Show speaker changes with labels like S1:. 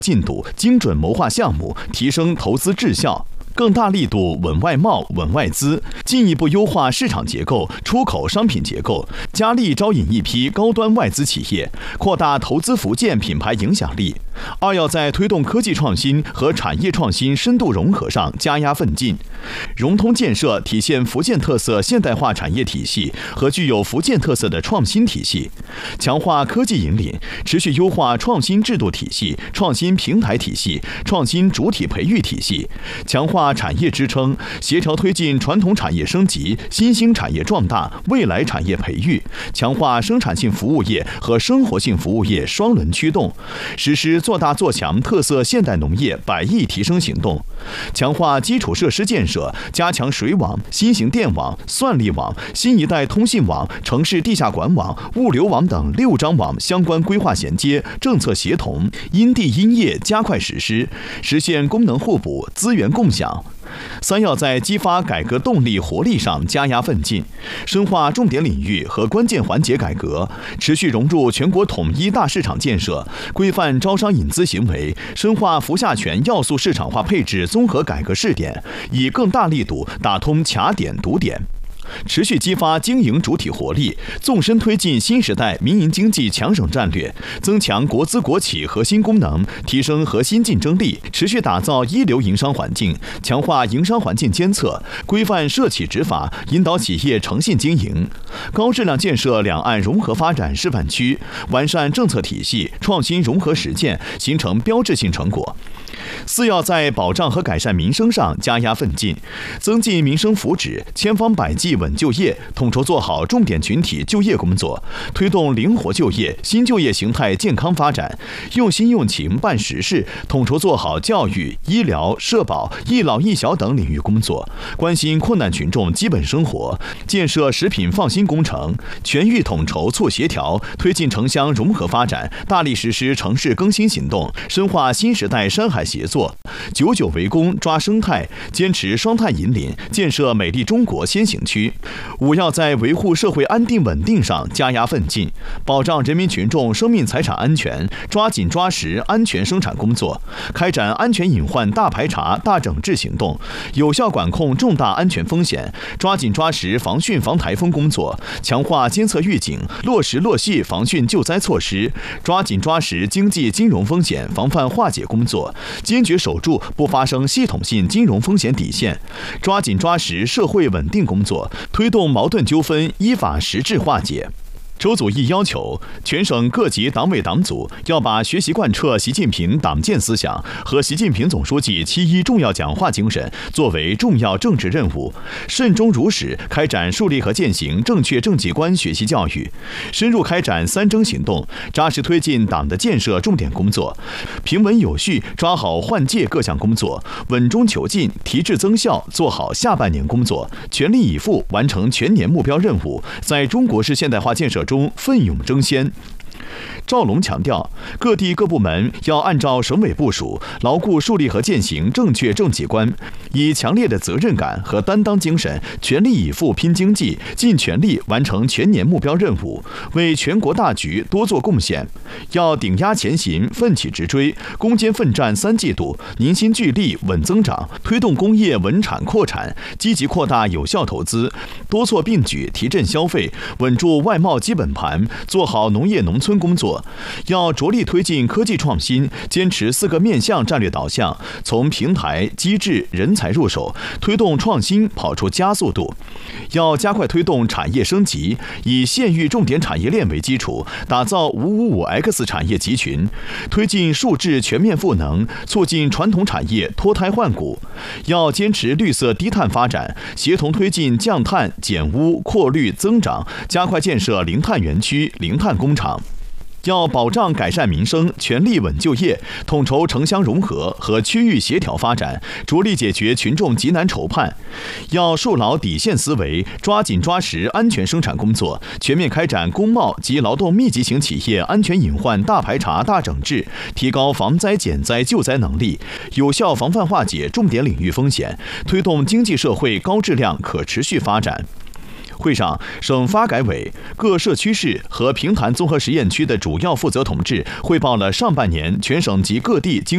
S1: 进度，精准谋划项目，提升投资质效。更大力度稳外贸、稳外资，进一步优化市场结构、出口商品结构，加力招引一批高端外资企业，扩大投资福建品牌影响力。二要在推动科技创新和产业创新深度融合上加压奋进，融通建设体现福建特色现代化产业体系和具有福建特色的创新体系，强化科技引领，持续优化创新制度体系、创新平台体系、创新主体培育体系，强化产业支撑，协调推进传统产业升级、新兴产业壮大、未来产业培育，强化生产性服务业和生活性服务业双轮驱动，实施做大做强特色现代农业100亿提升行动，强化基础设施建设，加强水网、新型电网、算力网、新一代通信网、城市地下管网、物流网等6张网相关规划衔接、政策协同，因地因业加快实施，实现功能互补、资源共享。三要在激发改革动力活力上加压奋进，深化重点领域和关键环节改革，持续融入全国统一大市场建设，规范招商引资行为，深化服下权要素市场化配置综合改革试点，以更大力度打通卡点堵点。持续激发经营主体活力，纵深推进新时代民营经济强省战略，增强国资国企核心功能，提升核心竞争力，持续打造一流营商环境，强化营商环境监测，规范涉企执法，引导企业诚信经营，高质量建设两岸融合发展示范区，完善政策体系，创新融合实践，形成标志性成果。四要在保障和改善民生上加压奋进，增进民生福祉，千方百计稳就业，统筹做好重点群体就业工作，推动灵活就业、新就业形态健康发展，用心用情办实事，统筹做好教育、医疗、社保、一老一小等领域工作，关心困难群众基本生活，建设食品放心工程，全域统筹促协调，推进城乡融合发展，大力实施城市更新行动，深化新时代山海协作，久久为功抓生态，坚持双碳引领，建设美丽中国先行区。五要在维护社会安定稳定上加压奋进，保障人民群众生命财产安全，抓紧抓实安全生产工作，开展安全隐患大排查、大整治行动，有效管控重大安全风险，抓紧抓实防汛防台风工作，强化监测预警，落实落细防汛救灾措施，抓紧抓实经济金融风险防范化解工作，坚决守住不发生系统性金融风险底线，抓紧抓实社会稳定工作，推动矛盾纠纷依法实质化解。周祖义要求，全省各级党委党组要把学习贯彻习近平党建思想和习近平总书记7.1重要讲话精神作为重要政治任务，慎终如始开展树立和践行正确政绩观学习教育，深入开展3征行动，扎实推进党的建设重点工作，平稳有序抓好换届各项工作，稳中求进提质增效做好下半年工作，全力以赴完成全年目标任务，在中国式现代化建设中奋勇争先。赵龙强调，各地各部门要按照省委部署，牢固树立和践行正确政绩观，以强烈的责任感和担当精神，全力以赴拼经济，尽全力完成全年目标任务，为全国大局多做贡献。要顶压前行，奋起直追，攻坚奋战3季度，凝心聚力稳增长，推动工业稳产扩产，积极扩大有效投资，多措并举提振消费，稳住外贸基本盘，做好农业农村工作。要着力推进科技创新，坚持4个面向战略导向，从平台、机制、人才入手，推动创新跑出加速度。要加快推动产业升级，以县域重点产业链为基础，打造555X 产业集群，推进数质全面赋能，促进传统产业脱胎换骨。要坚持绿色低碳发展，协同推进降碳、减污、扩绿、增长，加快建设零碳园区、零碳工厂。要保障改善民生，全力稳就业，统筹城乡融合和区域协调发展，着力解决群众急难愁盼。要树牢底线思维，抓紧抓实安全生产工作，全面开展工贸及劳动密集型企业安全隐患大排查、大整治，提高防灾减灾救灾能力，有效防范化解重点领域风险，推动经济社会高质量可持续发展。会上，省发改委、各社区市和平潭综合实验区的主要负责同志汇报了上半年全省及各地经